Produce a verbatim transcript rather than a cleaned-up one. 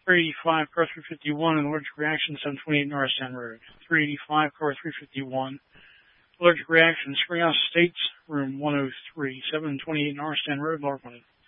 three eighty-five, car three fifty-one, an allergic reaction, seven twenty-eight Norristown Road. three eighty-five, car three fifty-one, allergic reaction, Springhouse Estates, room one oh three, seven twenty-eight Norristown Road, Lorton.